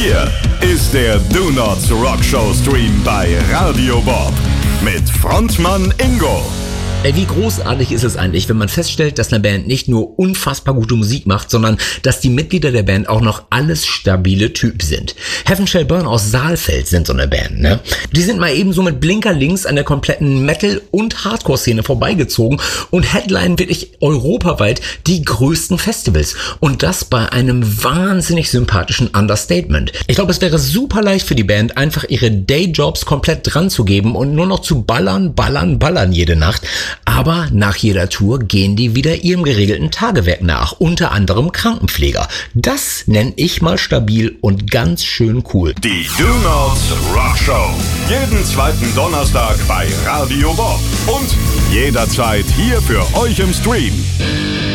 Hier ist der Do Nots Rock Show Stream bei Radio Bob mit Frontmann Ingo. Ey, wie großartig ist es eigentlich, wenn man feststellt, dass eine Band nicht nur unfassbar gute Musik macht, sondern dass die Mitglieder der Band auch noch alles stabile Typen sind. Heaven Shall Burn aus Saalfeld sind so eine Band, ne? Die sind mal eben so mit Blinker links an der kompletten Metal- und Hardcore-Szene vorbeigezogen und headlinen wirklich europaweit die größten Festivals. Und das bei einem wahnsinnig sympathischen Understatement. Ich glaube, es wäre super leicht für die Band, einfach ihre Dayjobs komplett dran zu geben und nur noch zu ballern jede Nacht. Aber nach jeder Tour gehen die wieder ihrem geregelten Tagewerk nach, unter anderem Krankenpfleger. Das nenne ich mal stabil und ganz schön cool. Die Do Nots Rock Show. Jeden zweiten Donnerstag bei Radio Bob. Und jederzeit hier für euch im Stream.